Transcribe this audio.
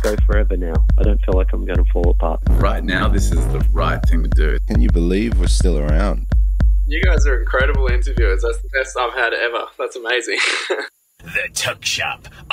go forever now. I don't feel like I'm going to fall apart. Right now, this is the right thing to do. Can you believe we're still around? You guys are incredible interviewers. That's the best I've had ever. That's amazing. The Tuck Shop